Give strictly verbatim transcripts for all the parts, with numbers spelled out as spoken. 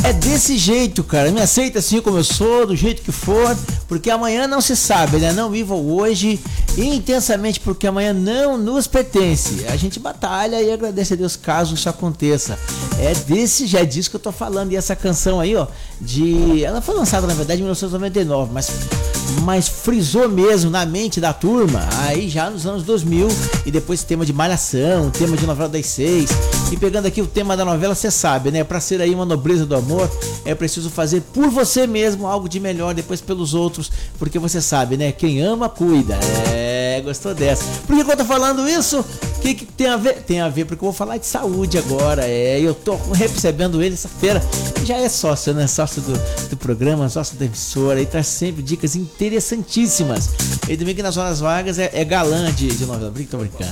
É desse jeito, cara. Me aceita assim como eu sou, do jeito que for, porque amanhã não se sabe, né? Não viva o hoje intensamente, porque amanhã não nos pertence. A gente batalha e agradece a Deus caso isso aconteça. É desse, já é disso que eu tô falando. E essa canção aí, ó, de... ela foi lançada, na verdade, em mil novecentos e noventa e nove, mas... mas frisou mesmo na mente da turma aí já nos anos dois mil, e depois tema de Malhação, tema de novela das seis, e pegando aqui o tema da novela, você sabe, né? Pra ser aí uma nobreza do amor, é preciso fazer por você mesmo algo de melhor, depois pelos outros, porque você sabe, né? Quem ama, cuida. É, gostou dessa. Por que, que eu tô falando isso? O que, que tem a ver? Tem a ver porque eu vou falar de saúde agora. É, eu tô recebendo ele essa feira, já é sócio, né? Sócio do, do programa, sócio da emissora, e traz sempre dicas interessantíssimas. E também que nas horas vagas é, é galã de, de novela. Brinca, tô brincando.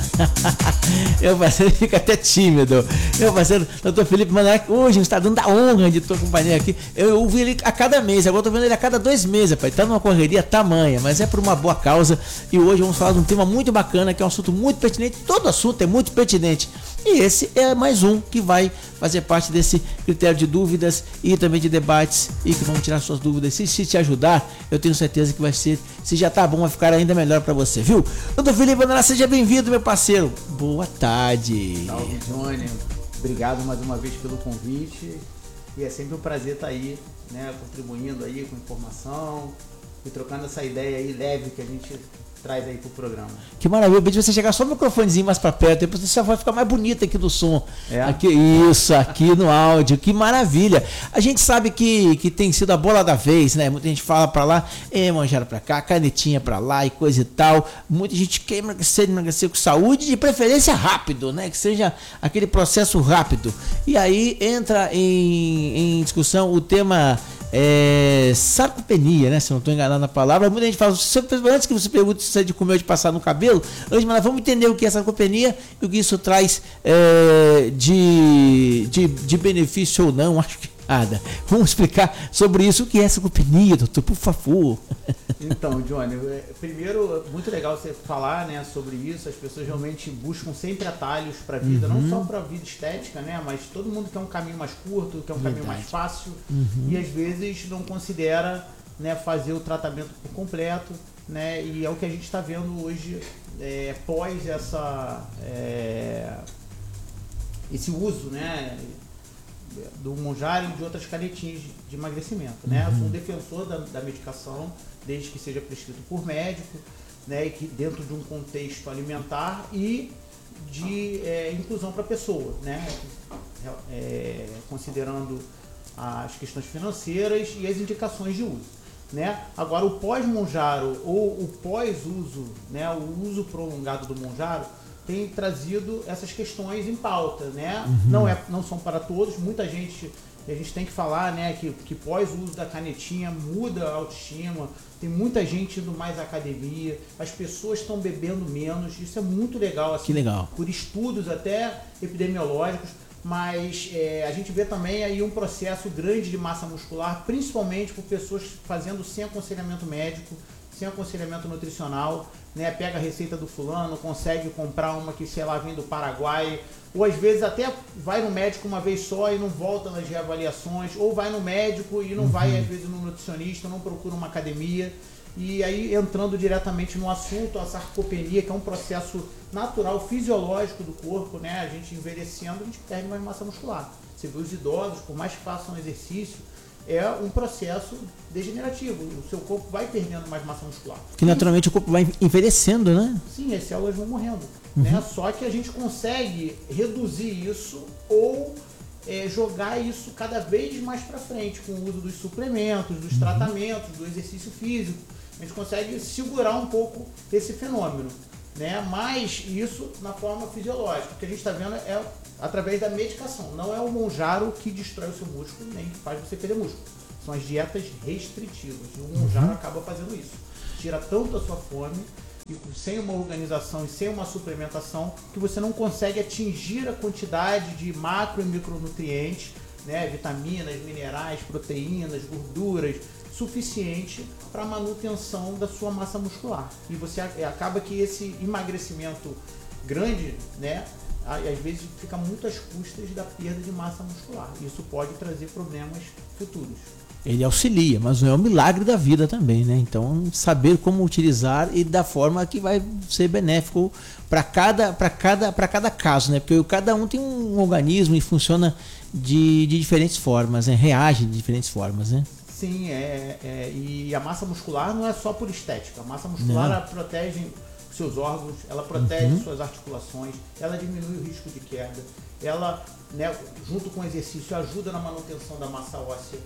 Meu parceiro fica até tímido. Meu parceiro, doutor Felipe Manarac, hoje está dando a honra de tua companhia aqui. Eu ouvi ele a cada mês, agora tô vendo ele a cada dois meses, pai. Tá numa correria tamanha, mas é por uma boa causa. E hoje vamos falar de um tema muito bacana, que é um assunto muito pertinente. Todo assunto é muito pertinente. E esse é mais um que vai fazer parte desse critério de dúvidas e também de debates, e que vão tirar suas dúvidas. Se, se te ajudar, eu tenho certeza que vai ser, se já tá bom, vai ficar ainda melhor para você, viu? Doutor Felipe Manarac, seja bem-vindo, meu parceiro. Boa tarde. Salve, Johnny. Obrigado mais uma vez pelo convite. E é sempre um prazer estar aí, né, contribuindo aí com informação e trocando essa ideia aí leve que a gente traz aí pro programa. Que maravilha, de você chegar só o microfonezinho mais para perto, depois você vai ficar mais bonita aqui do som. É. Aqui, isso, aqui no áudio, que maravilha. A gente sabe que, que tem sido a bola da vez, né? Muita gente fala para lá, é, manjara para cá, canetinha para lá e coisa e tal. Muita gente quer emagrecer, emagrecer com saúde, de preferência rápido, né? Que seja aquele processo rápido. E aí entra em, em discussão o tema... É, sarcopenia, né? Se eu não estou enganado na palavra, muita gente fala, antes que você pergunte se é de comer ou de passar no cabelo, antes, mas vamos entender o que é sarcopenia e o que isso traz é, de, de, de benefício ou não, acho que nada. Vamos explicar sobre isso, o que é sarcopenia, doutor, por favor. Então, Johnny, primeiro, muito legal você falar, né, sobre isso. As pessoas realmente buscam sempre atalhos para a vida, uhum. não só para a vida estética, né, mas todo mundo quer um caminho mais curto, quer um Verdade. caminho mais fácil, uhum. e às vezes não considera, né, fazer o tratamento por completo, né, e é o que a gente está vendo hoje, é, pós essa, é, esse uso, né, do Mounjaro e de outras canetinhas de emagrecimento, né? Uhum. Eu sou um defensor da, da medicação, desde que seja prescrito por médico, né? E que dentro de um contexto alimentar e de é, inclusão para a pessoa, né? É, considerando as questões financeiras e as indicações de uso, né? Agora, o pós-Mounjaro ou o pós-uso, né? O uso prolongado do Mounjaro tem trazido essas questões em pauta, né? Uhum. Não, é, não são para todos, muita gente, a gente tem que falar, né, que, que pós o uso da canetinha muda a autoestima, tem muita gente indo mais à academia, as pessoas estão bebendo menos, isso é muito legal, assim, que legal. Por estudos até epidemiológicos, mas é, a gente vê também aí um processo grande de massa muscular, principalmente por pessoas fazendo sem aconselhamento médico, sem aconselhamento nutricional, né? Pega a receita do fulano, consegue comprar uma que, sei lá, vem do Paraguai, ou às vezes até vai no médico uma vez só e não volta nas reavaliações, ou vai no médico e não uhum. vai às vezes no nutricionista, não procura uma academia. E aí, entrando diretamente no assunto, a sarcopenia, que é um processo natural, fisiológico do corpo, né? A gente envelhecendo, a gente perde mais massa muscular. Você vê os idosos, por mais que façam exercício, é um processo degenerativo. O seu corpo vai perdendo mais massa muscular. Que naturalmente o corpo vai envelhecendo, né? Sim, as células vão morrendo. Uhum. Né? Só que a gente consegue reduzir isso ou é, jogar isso cada vez mais para frente, com o uso dos suplementos, dos uhum. tratamentos, do exercício físico. A gente consegue segurar um pouco esse fenômeno, né? Mas isso na forma fisiológica. O que a gente está vendo é através da medicação. Não é o Mounjaro que destrói o seu músculo, nem que faz você perder músculo. São as dietas restritivas. E o Mounjaro uhum. acaba fazendo isso. Tira tanto a sua fome, e sem uma organização e sem uma suplementação, que você não consegue atingir a quantidade de macro e micronutrientes, né, vitaminas, minerais, proteínas, gorduras, suficiente para a manutenção da sua massa muscular. E você acaba que esse emagrecimento grande, né? Às vezes fica muito às custas da perda de massa muscular. Isso pode trazer problemas futuros. Ele auxilia, mas não é um milagre da vida também, né? Então, saber como utilizar e da forma que vai ser benéfico para cada, para cada, para cada caso, né? Porque cada um tem um organismo e funciona de, de diferentes formas, né? Reage de diferentes formas, né? Sim, é, é, e a massa muscular não é só por estética. A massa muscular ela protege seus órgãos, ela protege uhum. suas articulações, ela diminui o risco de queda, ela, né, junto com o exercício, ajuda na manutenção da massa óssea.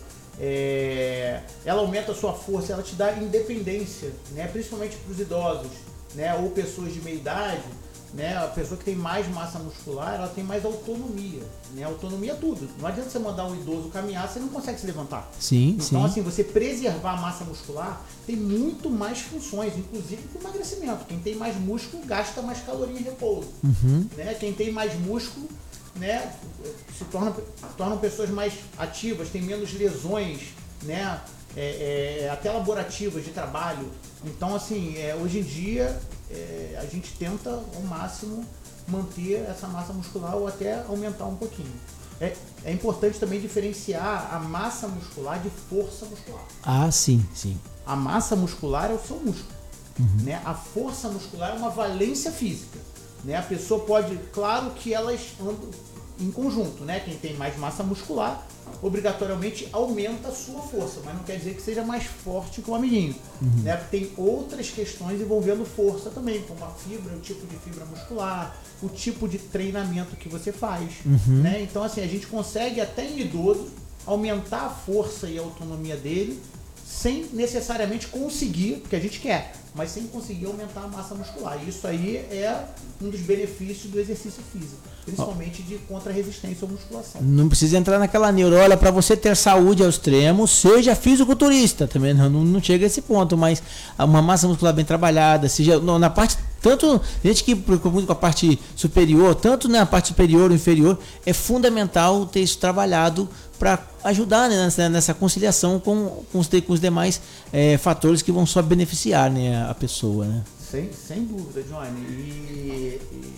É, ela aumenta a sua força, ela te dá independência, né, principalmente para os idosos, né, ou pessoas de meia idade, né, a pessoa que tem mais massa muscular, ela tem mais autonomia, né, autonomia é tudo. Não adianta você mandar um idoso caminhar, você não consegue se levantar. Sim, então, sim. assim, você preservar a massa muscular tem muito mais funções, inclusive para o emagrecimento. Quem tem mais músculo gasta mais caloria em repouso, uhum. né, quem tem mais músculo, né, se tornam, tornam pessoas mais ativas, tem menos lesões, né, é, é, até laborativas de trabalho. Então, assim, é, hoje em dia é, a gente tenta ao máximo manter essa massa muscular ou até aumentar um pouquinho. É, é importante também diferenciar a massa muscular de força muscular. Ah, sim, sim. A massa muscular é o seu músculo, uhum. né? A força muscular é uma valência física. Né? A pessoa pode, claro que elas andam em conjunto, né? Quem tem mais massa muscular, obrigatoriamente aumenta a sua força, mas não quer dizer que seja mais forte que o amiguinho. Uhum. Né? Tem outras questões envolvendo força também, como a fibra, o tipo de fibra muscular, o tipo de treinamento que você faz. Uhum. Né? Então, assim, a gente consegue até em idoso aumentar a força e a autonomia dele sem necessariamente conseguir, porque a gente quer, mas sem conseguir aumentar a massa muscular. Isso aí é um dos benefícios do exercício físico, principalmente de contra-resistência ou musculação. Não precisa entrar naquela neuro, olha, para você ter saúde ao extremo, seja fisiculturista, também não, não chega a esse ponto, mas uma massa muscular bem trabalhada, seja na parte, tanto gente que preocupa muito com a parte superior, tanto na parte superior ou inferior, é fundamental ter isso trabalhado para ajudar, né, nessa, nessa conciliação com, com, os, com os demais é, fatores que vão só beneficiar, né, a pessoa. Né? Sem, sem dúvida, Johnny. E, e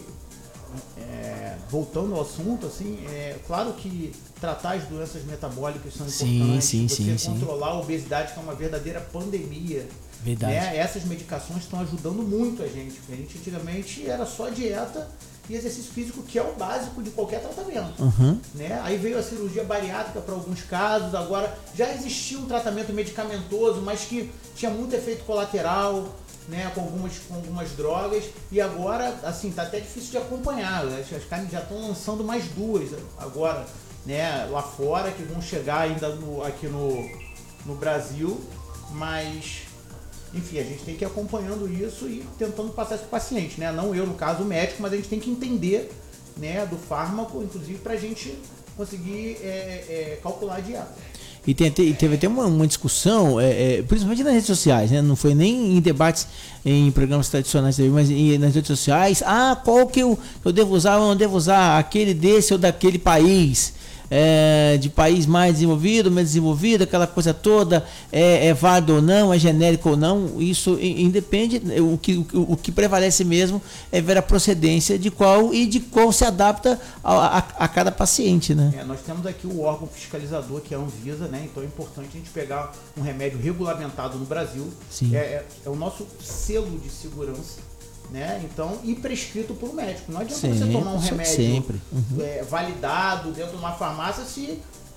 é, voltando ao assunto, assim, é claro que tratar as doenças metabólicas são importantes, sim, sim, você sim, controlar sim. a obesidade, que é uma verdadeira pandemia. Verdade. Né? Essas medicações estão ajudando muito a gente, porque a gente antigamente era só dieta e exercício físico, que é o básico de qualquer tratamento. Uhum. Né? Aí veio a cirurgia bariátrica para alguns casos, agora já existia um tratamento medicamentoso, mas que tinha muito efeito colateral, né? com, algumas, com algumas drogas, e agora, assim, tá até difícil de acompanhar. As, as carnes já estão lançando mais duas agora, né? lá fora, que vão chegar ainda no, aqui no, no Brasil, mas... Enfim, a gente tem que ir acompanhando isso e tentando passar isso para o paciente, né? Não eu, no caso, o médico, mas a gente tem que entender, né, do fármaco, inclusive, para a gente conseguir é, é, calcular a dieta. E, tem, e teve até uma, uma discussão, é, é, principalmente nas redes sociais, né? Não foi nem em debates em programas tradicionais, mas em, nas redes sociais. Ah, qual que eu, eu devo usar ou não devo usar? Aquele desse ou daquele país? É, de país mais desenvolvido, menos desenvolvido, aquela coisa toda, é, é válido ou não, é genérico ou não, isso independe, o que, o, o que prevalece mesmo é ver a procedência de qual e de qual se adapta a, a, a cada paciente, né? É, nós temos aqui o órgão fiscalizador, que é a Anvisa, né? Então é importante a gente pegar um remédio regulamentado no Brasil, Sim. É, é, é o nosso selo de segurança. Né? Então, e prescrito por um médico. Não adianta sempre, você tomar um remédio uhum. é, validado dentro de uma farmácia se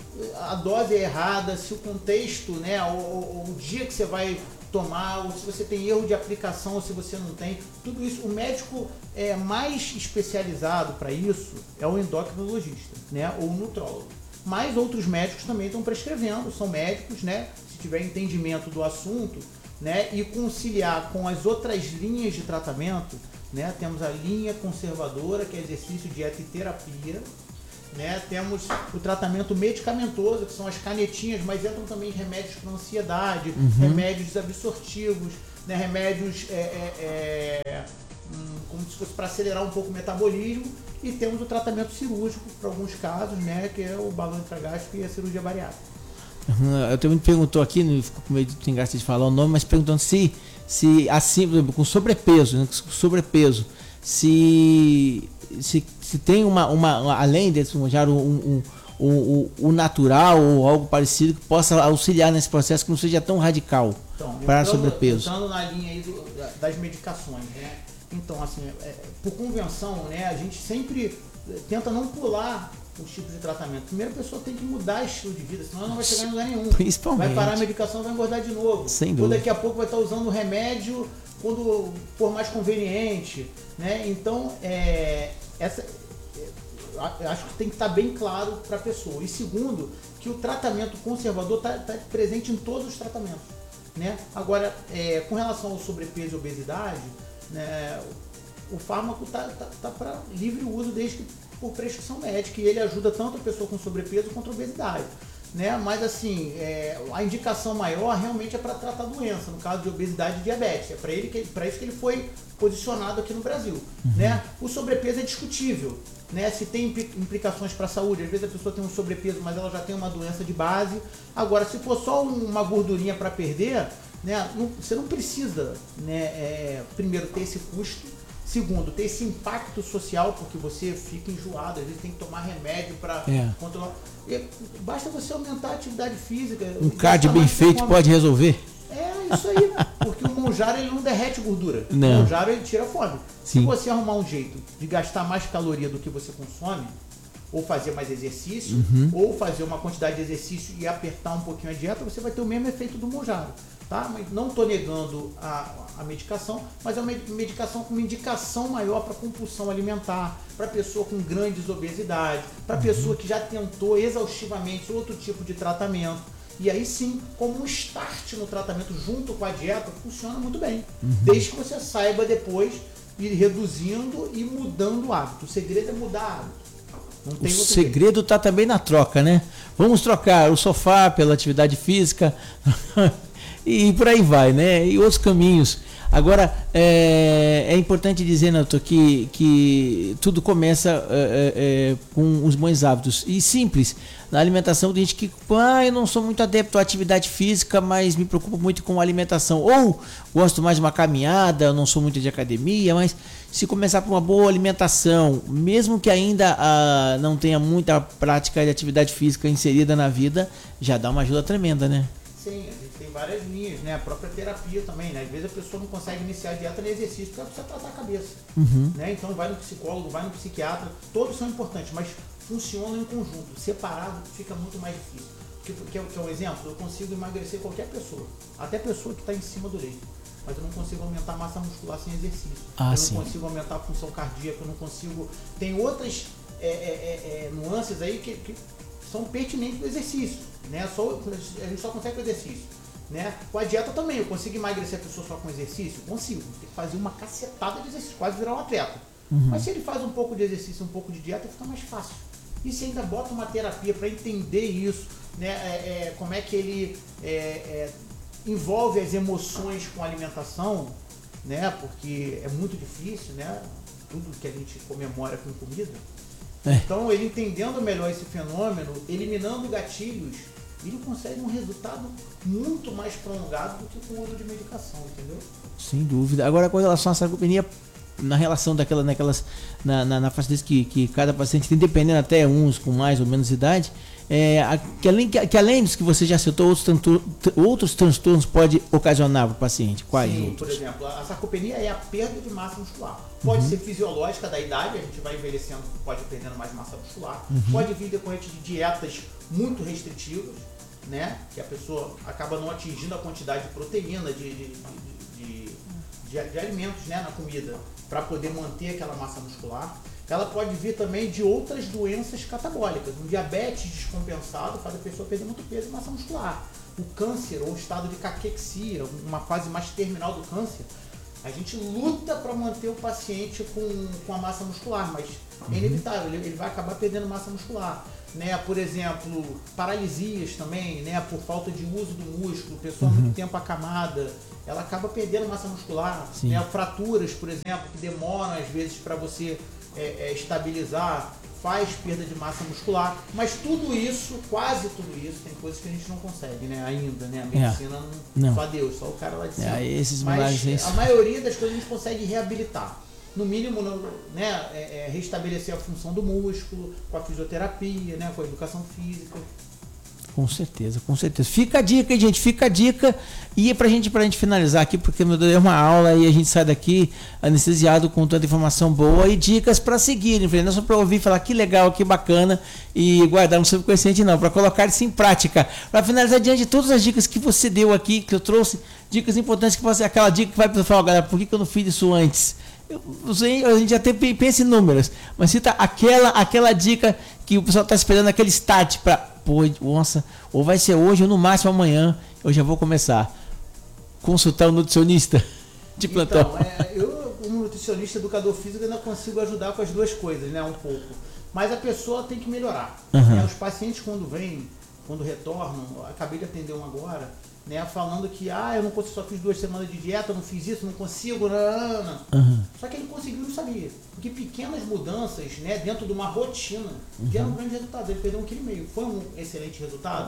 a dose é errada, se o contexto, né, o, o, o dia que você vai tomar, ou se você tem erro de aplicação, ou se você não tem, tudo isso. O médico é mais especializado para isso é o endocrinologista, né, ou o nutrólogo. Mas outros médicos também estão prescrevendo, são médicos, né, se tiver entendimento do assunto, né, e conciliar com as outras linhas de tratamento, né, temos a linha conservadora, que é exercício, dieta e terapia, né, temos o tratamento medicamentoso, que são as canetinhas, mas entram também remédios para ansiedade, uhum. remédios desabsortivos, né, remédios é, é, é, hum, como se fosse para acelerar um pouco o metabolismo, e temos o tratamento cirúrgico para alguns casos, né, que é o balão intragástrico e a cirurgia bariátrica. Eu também me perguntou aqui, não ficou com medo de graça de falar o nome, mas perguntando se, se assim, com sobrepeso, né, com sobrepeso, se, se, se tem uma, uma, além desse manjar, um, um, um, um, um natural ou algo parecido que possa auxiliar nesse processo que não seja tão radical então, para entrando, sobrepeso. Entrando na linha aí do, das medicações, né? Então, assim, é, por convenção, né, a gente sempre tenta não pular os tipos de tratamento. Primeiro a pessoa tem que mudar estilo de vida, senão ela não vai chegar em lugar nenhum. Principalmente. Vai parar a medicação, vai engordar de novo. Sem dúvida. dúvida. Ou daqui a pouco vai estar usando o remédio quando for mais conveniente, né? Então, é, essa, é, acho que tem que estar bem claro para a pessoa. E segundo, que o tratamento conservador está tá presente em todos os tratamentos, né? Agora, é, com relação ao sobrepeso e obesidade, né, o fármaco está tá, tá para livre uso desde que por prescrição médica, e ele ajuda tanto a pessoa com sobrepeso quanto a obesidade, né? Mas assim, é, a indicação maior realmente é para tratar doença, no caso de obesidade e diabetes, é para ele que para isso que ele foi posicionado aqui no Brasil, uhum. né? O sobrepeso é discutível, né? Se tem implicações para a saúde, às vezes a pessoa tem um sobrepeso, mas ela já tem uma doença de base. Agora, se for só uma gordurinha para perder, né? Não, você não precisa, né? É, primeiro ter esse custo. Segundo, ter esse impacto social, porque você fica enjoado, às vezes tem que tomar remédio para é. controlar. E basta você aumentar a atividade física. Um cardio bem feito pode resolver. É isso aí, porque o monjaro ele não derrete gordura. Não. O monjaro ele tira fome. Sim. Se você arrumar um jeito de gastar mais caloria do que você consome, ou fazer mais exercício, uhum. ou fazer uma quantidade de exercício e apertar um pouquinho a dieta, você vai ter o mesmo efeito do monjaro. Tá? Mas não estou negando a, a medicação, mas é uma medicação com uma indicação maior para compulsão alimentar, para pessoa com grandes obesidades, para pessoa que já tentou exaustivamente outro tipo de tratamento. E aí sim, como um start no tratamento junto com a dieta, funciona muito bem. Uhum. Desde que você saiba depois ir reduzindo e mudando o hábito. O segredo é mudar hábito. Não tem o segredo está também na troca, né? Vamos trocar o sofá pela atividade física e por aí vai, né? E outros caminhos. Agora, é, é importante dizer, Neto, que, que tudo começa é, é, com os bons hábitos. E simples, na alimentação tem gente que, ah, eu não sou muito adepto à atividade física, mas me preocupo muito com a alimentação. Ou gosto mais de uma caminhada, eu não sou muito de academia, mas se começar por uma boa alimentação, mesmo que ainda ah, não tenha muita prática de atividade física inserida na vida, já dá uma ajuda tremenda, né? Sim, a gente tem várias linhas, né? A própria terapia também, né? Às vezes a pessoa não consegue iniciar a dieta nem exercício porque ela precisa tratar a cabeça, uhum. né? Então vai no psicólogo, vai no psiquiatra, todos são importantes, mas funcionam em conjunto. Separado fica muito mais difícil. Porque, que é, que é um exemplo, eu consigo emagrecer qualquer pessoa, até pessoa que está em cima do leito, mas eu não consigo aumentar a massa muscular sem exercício. Ah, eu não sim. consigo aumentar a função cardíaca, eu não consigo... Tem outras é, é, é, nuances aí que, que são pertinentes do exercício, né? Só, a gente só consegue com exercício, né? Com a dieta também, eu consigo emagrecer a pessoa só com exercício? Consigo. Tem que fazer uma cacetada de exercício, quase virar um atleta. Uhum. Mas se ele faz um pouco de exercício, um pouco de dieta, fica mais fácil. E se ainda bota uma terapia para entender isso, né? É, é, como é que ele é, é, envolve as emoções com a alimentação, né? Porque é muito difícil, né? Tudo que a gente comemora com comida. É. Então, ele entendendo melhor esse fenômeno, eliminando gatilhos, ele consegue um resultado muito mais prolongado do que com o uso de medicação, entendeu? Sem dúvida. Agora, com relação à sarcopenia, na relação daquela, naquelas, na, na, na faixa que, que cada paciente tem, dependendo até uns com mais ou menos idade, é, a, que, além, que, que além dos que você já citou, outros, tanto, outros transtornos pode ocasionar para o paciente? Quais Sim, outros? Por exemplo, a sarcopenia é a perda de massa muscular. Pode uhum. ser fisiológica da idade, a gente vai envelhecendo, pode ir perdendo mais massa muscular. Uhum. Pode vir decorrente de dietas muito restritivas, né? Que a pessoa acaba não atingindo a quantidade de proteína, de, de, de, de, de alimentos, né, na comida, para poder manter aquela massa muscular. Ela pode vir também de outras doenças catabólicas. Um diabetes descompensado faz a pessoa perder muito peso e massa muscular. O câncer ou o estado de caquexia, uma fase mais terminal do câncer, a gente luta para manter o paciente com, com a massa muscular, mas é inevitável, ele, ele vai acabar perdendo massa muscular. Né? Por exemplo, paralisias também, né? Por falta de uso do músculo, pessoa uhum. muito tempo acamada, ela acaba perdendo massa muscular. Né? Fraturas, por exemplo, que demoram às vezes para você é, é, estabilizar, faz perda de massa muscular. Mas tudo isso, quase tudo isso, tem coisas que a gente não consegue, né? Ainda, né? A medicina, é. não, não. Só Deus, só o cara lá de cima. É, esses Mas a maioria das coisas a gente consegue reabilitar. no mínimo, né, é, é, restabelecer a função do músculo, com a fisioterapia, né, com a educação física. Com certeza, com certeza. Fica a dica, hein, gente, fica a dica. E pra gente, pra gente finalizar aqui, porque meu Deus, é uma aula e a gente sai daqui anestesiado com tanta informação boa e dicas para seguir, não só para ouvir falar que legal, que bacana e guardar no subconsciente, não, para colocar isso em prática. Para finalizar, diante de todas as dicas que você deu aqui, que eu trouxe, dicas importantes, que você, aquela dica que vai para falar, galera, por que, que eu não fiz isso antes? Eu, a gente até pensa em números, mas cita aquela, aquela dica que o pessoal está esperando, aquele start para, pô, nossa, ou vai ser hoje ou no máximo amanhã, eu já vou começar. Consultar um nutricionista de plantão. Então, é, eu, como nutricionista, educador físico, ainda consigo ajudar com as duas coisas, né, um pouco. Mas a pessoa tem que melhorar. Uhum. Né? Os pacientes, quando vêm, quando retornam, acabei de atender um agora, né, falando que, ah, eu não consigo, só fiz duas semanas de dieta, não fiz isso, não consigo, não, não, não. Uhum. Só que ele conseguiu, não sabia. Porque pequenas mudanças, né, dentro de uma rotina, uhum, geram um grande resultado. Ele perdeu um quilo e meio. Foi um excelente resultado?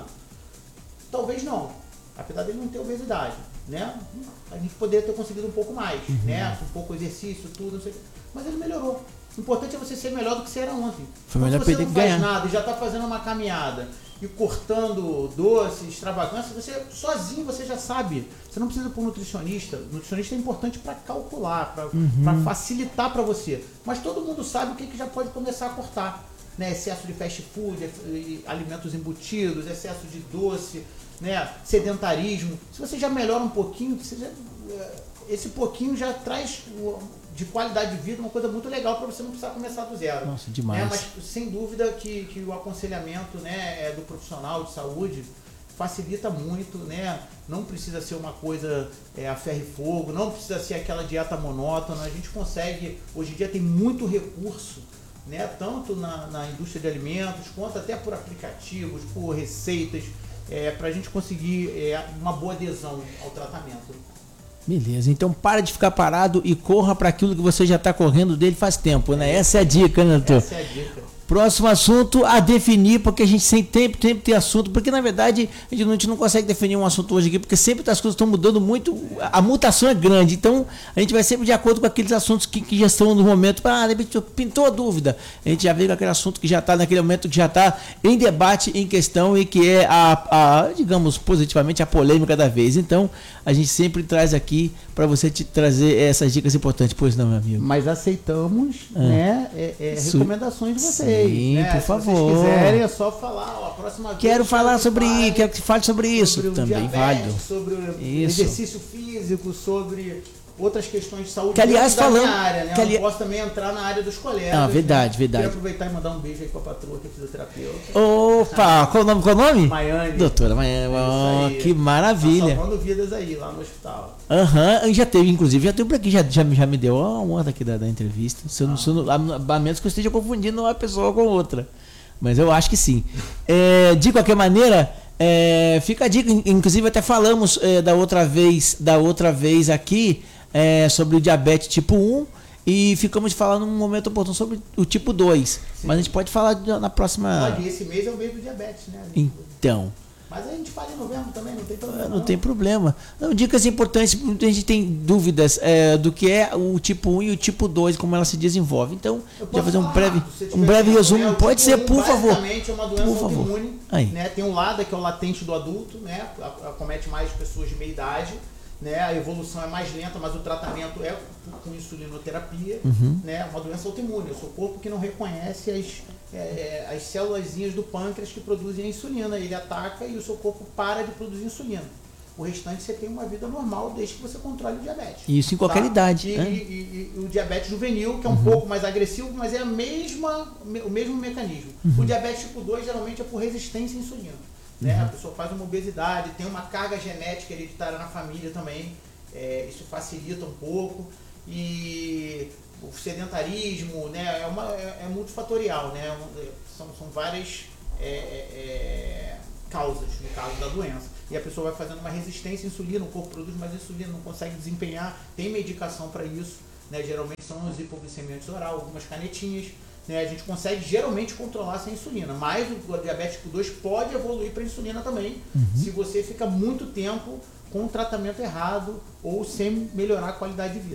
Talvez não. Apesar dele não ter obesidade, né? A gente poderia ter conseguido um pouco mais, uhum, né? Um pouco exercício, tudo, não sei o que. Mas ele melhorou. O importante é você ser melhor do que você era ontem. Foi melhor então, se você perder não que faz ganhar. nada e já está fazendo uma caminhada e cortando doces, extravagâncias, você sozinho você já sabe. Você não precisa ir para um nutricionista. O nutricionista é importante para calcular, para uhum, facilitar para você. Mas todo mundo sabe o que, que já pode começar a cortar. Né? Excesso de fast food, alimentos embutidos, excesso de doce, né? Sedentarismo. Se você já melhora um pouquinho, você já, esse pouquinho já traz de qualidade de vida uma coisa muito legal para você não precisar começar do zero. Nossa, demais. É, mas sem dúvida que, que o aconselhamento, né, do profissional de saúde facilita muito, né? Não precisa ser uma coisa é, a ferro e fogo, não precisa ser aquela dieta monótona. A gente consegue, hoje em dia tem muito recurso, né? Tanto na, na indústria de alimentos, quanto até por aplicativos, por receitas, é, para a gente conseguir é, uma boa adesão ao tratamento. Beleza, então para de ficar parado e corra para aquilo que você já está correndo dele faz tempo, né? Essa é a dica, né, doutor? Essa é a dica. Próximo assunto a definir, porque a gente sempre tem, sempre tem assunto, porque na verdade a gente, não, a gente não consegue definir um assunto hoje aqui, porque sempre as coisas estão mudando muito, a mutação é grande, então a gente vai sempre de acordo com aqueles assuntos que, que já estão no momento, para ah, de repente pintou a dúvida, a gente já vê com aquele assunto que já está naquele momento, que já está em debate, em questão e que é a, a, digamos, positivamente a polêmica da vez. Então a gente sempre traz aqui para você te trazer essas dicas importantes, pois não, meu amigo? Mas aceitamos, ah. né, é, é, recomendações de vocês. Sim, né? por Se favor. Se vocês quiserem, é só falar, ó, a próxima vez. Quero falar sobre isso, quero que fale sobre isso. Sobre também diabetes, válido. Sobre o isso. exercício físico, sobre outras questões de saúde. Que aliás da falando, minha área, né? que ali... Eu não posso também entrar na área dos colegas. Ah, verdade, né? verdade. Quero aproveitar e mandar um beijo aí com a patroa, que é fisioterapeuta. Opa, qual o nome? Qual o nome? Maiane. Doutora Maiane, oh, que maravilha. Tá salvando vidas aí, lá no hospital. Aham, uhum, já teve, inclusive, já teve por aqui, já, já, já me deu a honra aqui da, da entrevista. Se eu, ah. se eu, a, a menos que eu esteja confundindo uma pessoa com outra. Mas eu acho que sim. É, de qualquer maneira, é, fica a dica, inclusive até falamos é, da outra vez, da outra vez aqui é, sobre o diabetes tipo um e ficamos de falar num momento oportuno sobre o tipo dois. Sim. Mas a gente pode falar na próxima. Pode, esse mês é o mês do diabetes, né? Então. Mas a gente fala em novembro também, não tem problema. Não, não tem problema. Não, dicas importantes, muita gente tem dúvidas é, do que é o tipo um e o tipo dois, como ela se desenvolve. Então, já fazer um breve, um breve resumo. É, Pode tipo ser, um, por favor. Basicamente é uma doença por favor. autoimune. Né? Tem um lado que é o latente do adulto, né? Acomete mais pessoas de meia idade. Né? A evolução é mais lenta, mas o tratamento é com insulinoterapia. Uhum. Né? Uma doença autoimune. É o seu corpo que não reconhece as, é, as célulazinhas do pâncreas que produzem a insulina. Ele ataca e o seu corpo para de produzir insulina. O restante você tem uma vida normal desde que você controle o diabetes. Isso em qualquer tá? idade. E, né? e, e, e o diabetes juvenil, que é um uhum. pouco mais agressivo, mas é a mesma, o mesmo mecanismo. Uhum. O diabetes tipo dois geralmente é por resistência à insulina. Né? Uhum. A pessoa faz uma obesidade, tem uma carga genética hereditária na família também, é, isso facilita um pouco, e o sedentarismo, né? é, uma, é, é multifatorial, né? são, são várias é, é, causas no caso da doença, e a pessoa vai fazendo uma resistência à insulina, o corpo produz mais insulina, não consegue desempenhar, tem medicação para isso, né? Geralmente são os hipoglicemiantes oral, algumas canetinhas. Né, a gente consegue geralmente controlar sem insulina, mas o diabetes tipo dois pode evoluir para insulina também, uhum. se você fica muito tempo com o tratamento errado ou sem melhorar a qualidade de vida.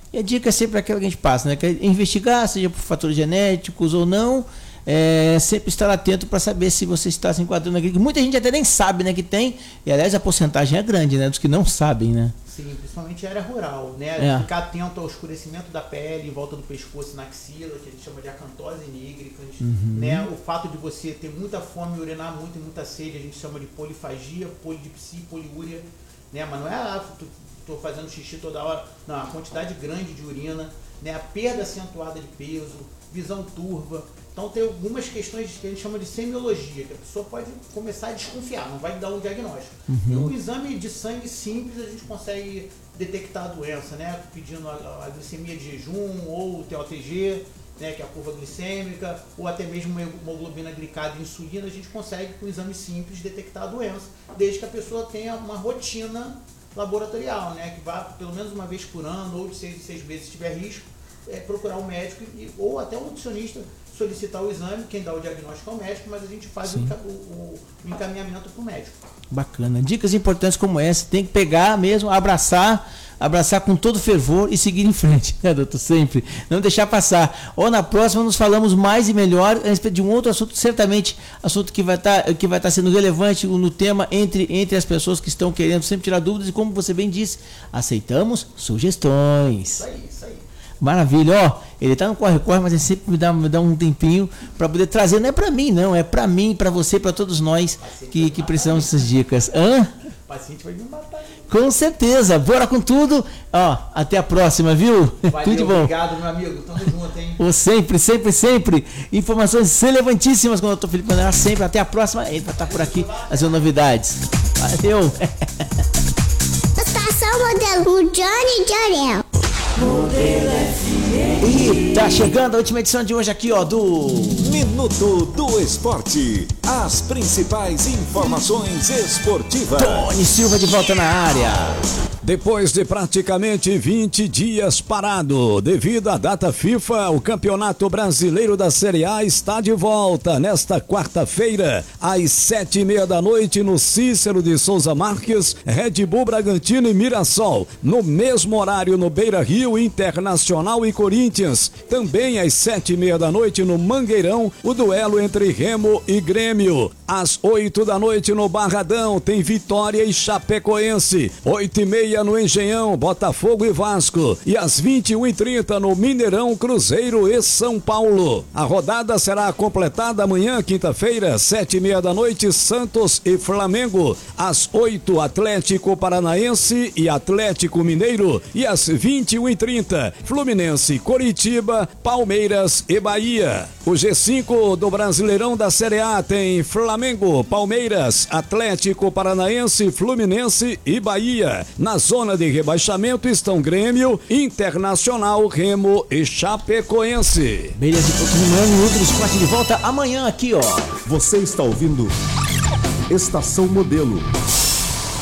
E a dica é sempre aquela que a gente passa, né? Que é investigar, seja por fatores genéticos ou não, é, sempre estar atento para saber se você está se enquadrando naquilo que muita gente até nem sabe, né, que tem, e aliás a porcentagem é grande, né, dos que não sabem, né? Sim, principalmente a área rural, né? É. Ficar atento ao escurecimento da pele em volta do pescoço e na axila, que a gente chama de acantose nigricans, uhum. né? O fato de você ter muita fome, urinar muito e muita sede, a gente chama de polifagia, polidipsia, poliúria, né? Mas não é ah, tô fazendo xixi toda hora, não, a quantidade grande de urina, né? A perda acentuada de peso, visão turva. Então tem algumas questões que a gente chama de semiologia, que a pessoa pode começar a desconfiar, não vai dar um diagnóstico. Uhum. E o exame de sangue simples a gente consegue detectar a doença, né? Pedindo a, a glicemia de jejum ou o T O T G, né? Que é a curva glicêmica, ou até mesmo uma hemoglobina glicada e insulina, a gente consegue com o exame simples detectar a doença, desde que a pessoa tenha uma rotina laboratorial, né? Que vá pelo menos uma vez por ano ou de seis em seis meses se tiver risco, é, procurar um médico e, ou até um nutricionista, solicitar o exame, quem dá o diagnóstico é o médico, mas a gente faz o, o, o encaminhamento para o médico. Bacana. Dicas importantes como essa, tem que pegar mesmo, abraçar, abraçar com todo fervor e seguir em frente, né, doutor? Sempre. Não deixar passar. Ou na próxima nos falamos mais e melhor a respeito de um outro assunto, certamente assunto que vai estar tá, que vai tá sendo relevante no tema entre, entre as pessoas que estão querendo sempre tirar dúvidas e, como você bem disse, aceitamos sugestões. Isso aí, isso aí. Maravilha, ó, ele tá no corre-corre, mas ele sempre me dá, me dá um tempinho para poder trazer, não é para mim não, é para mim, para você, para todos nós que, que precisamos dessas dicas. Hã? O paciente vai me matar. Com certeza, bora com tudo, ó, até a próxima, viu? Valeu, tudo de bom. Obrigado, meu amigo, tamo junto, hein? Oh, sempre, sempre, sempre, informações relevantíssimas com o doutor Felipe Manera, sempre, até a próxima, ele vai estar por aqui, fazendo novidades. Valeu! Estação Modelo Johnny Jorel. E tá chegando a última edição de hoje aqui, ó, do Minuto do Esporte. As principais informações esportivas. Tony Silva de volta na área. Depois de praticamente vinte dias parado, devido à data FIFA, o Campeonato Brasileiro da Série A está de volta nesta quarta-feira, às sete e meia da noite, no Cícero de Souza Marques, Red Bull Bragantino e Mirassol. No mesmo horário, no Beira-Rio, Internacional e Corinthians. Também às sete e meia da noite, no Mangueirão, o duelo entre Remo e Grêmio. Às oito da noite, no Barradão, tem Vitória e Chapecoense. Oito e meia no Engenhão, Botafogo e Vasco. E às vinte e uma e trinta no Mineirão, Cruzeiro e São Paulo. A rodada será completada amanhã, quinta-feira, sete e meia da noite, Santos e Flamengo. Às oito, Atlético Paranaense e Atlético Mineiro. E às vinte e uma e trinta, Fluminense, Coritiba, Palmeiras e Bahia. O G cinco do Brasileirão da Série A tem Flamengo, Palmeiras, Atlético Paranaense, Fluminense e Bahia. Na zona de rebaixamento estão Grêmio, Internacional, Remo e Chapecoense. Beleza, continuando em outro esporte de volta amanhã aqui, ó. Você está ouvindo Estação Modelo.